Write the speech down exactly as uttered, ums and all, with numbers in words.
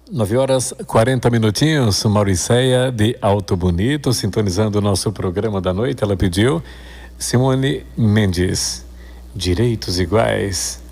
nove horas quarenta minutinhos, Mauriceia de Alto Bonito, sintonizando o nosso programa da noite. Ela pediu Simone Mendes, Direitos Iguais.